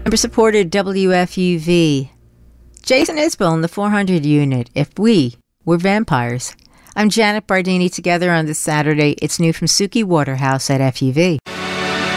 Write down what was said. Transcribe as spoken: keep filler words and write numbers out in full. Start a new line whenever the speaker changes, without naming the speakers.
Member-supported W F U V. Jason Isbell in the four hundred unit, If We Were Vampires. I'm Janet Bardini. Together on this Saturday, it's new from Suki Waterhouse at F U V.